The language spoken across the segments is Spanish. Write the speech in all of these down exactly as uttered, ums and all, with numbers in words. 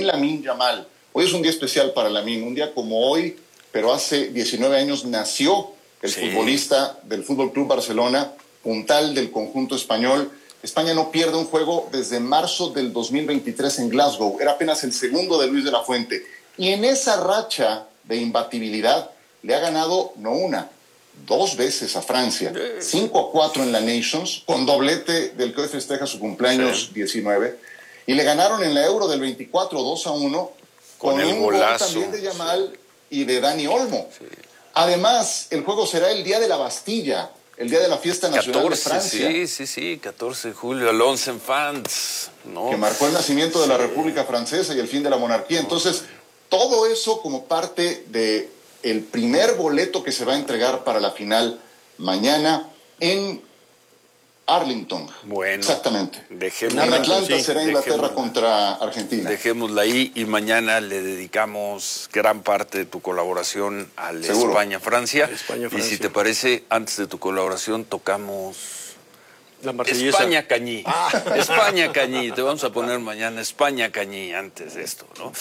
Lamine Yamal. Hoy es un día especial para Lamine, un día como hoy, pero hace diecinueve años nació el sí. futbolista del Fútbol Club Barcelona, puntal del conjunto español. España no pierde un juego desde marzo del dos mil veintitrés en Glasgow. Era apenas el segundo de Luis de la Fuente. Y en esa racha de imbatibilidad le ha ganado no una, dos veces a Francia. cinco a cuatro en la Nations, con doblete del que hoy festeja su cumpleaños sí. diecinueve. Y le ganaron en la Euro del veinticuatro dos a uno con, con el un golazo gol también de Yamal sí. y de Dani Olmo. Sí. Además, el juego será el día de la Bastilla, el día de la fiesta nacional catorce, de Francia. Sí, sí, sí, catorce de julio, el once en France, ¿no? Que marcó el nacimiento sí. de la República Francesa y el fin de la monarquía. Entonces, todo eso como parte de el primer boleto que se va a entregar para la final mañana en Arlington. Bueno. Exactamente. Dejémosla, en Atlanta sí, será Inglaterra dejémosla. contra Argentina. Dejémosla ahí y mañana le dedicamos gran parte de tu colaboración al Seguro. España-Francia. España, y si te parece, antes de tu colaboración tocamos la Marsellesa. España Cañí. Ah. España Cañí. Te vamos a poner mañana España Cañí antes de esto, ¿no?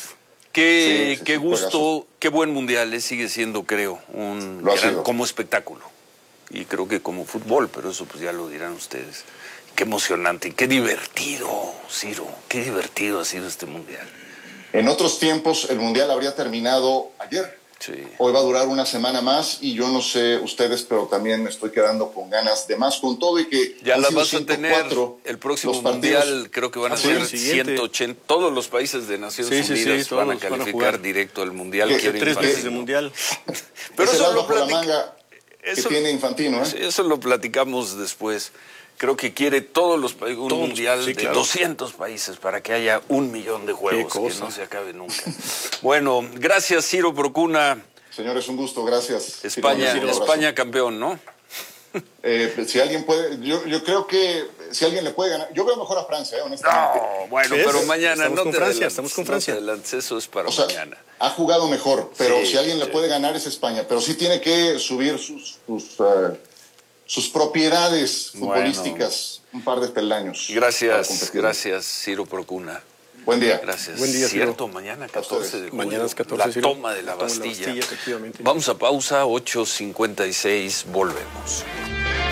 Qué, sí, sí, qué gusto, juegazo. Qué buen mundial, sigue siendo, creo, un gran, como espectáculo. Y creo que como fútbol, pero eso pues ya lo dirán ustedes. Qué emocionante y qué divertido, Ciro, qué divertido ha sido este mundial. En otros tiempos el mundial habría terminado ayer. Sí. Hoy va a durar una semana más y yo no sé ustedes, pero también me estoy quedando con ganas de más con todo y que ya la vas a tener el próximo mundial, creo que van a ser ciento ochenta, todos los países de Naciones sí, Unidas sí, sí, van a calificar van a directo al mundial. Que tres veces de mundial. Pero eso lo platic... la manga eso, que tiene Infantino, ¿eh? Eso lo platicamos después. Creo que quiere todos los países, un todos, mundial sí, claro. de doscientos países para que haya un millón de juegos, que no se acabe nunca. Bueno, gracias Ciro Procuna. Señores, un gusto, gracias. España, Ciro, España campeón, ¿no? Eh, si alguien puede, yo, yo creo que si alguien le puede ganar, yo veo mejor a Francia, eh, honestamente. No, bueno, pero mañana estamos no con te Francia, adelantes, estamos con Francia. No te adelantes, eso es para o sea, mañana. Ha jugado mejor, pero sí, si alguien sí. le puede ganar es España, pero sí tiene que subir sus sus, uh, sus propiedades futbolísticas bueno. un par de peldaños. Gracias, gracias Ciro Procuna. Buen día. Gracias. Buen día, Cierto, mañana catorce de julio. Mañana es catorce, la Ciro. toma de la la toma Bastilla. De la Bastilla efectivamente. Vamos a pausa, ocho cincuenta y seis, volvemos.